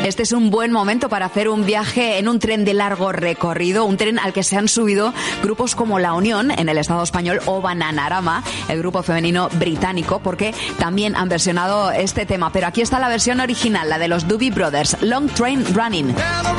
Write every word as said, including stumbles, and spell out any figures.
este es un buen momento para hacer un viaje en un tren de largo recorrido, un tren al que se han subido grupos como La Unión en el Estado español o Bananarama, el grupo femenino británico, porque también han versionado este tema. Pero aquí está la versión original, la de los Doobie Brothers, Long Train Running.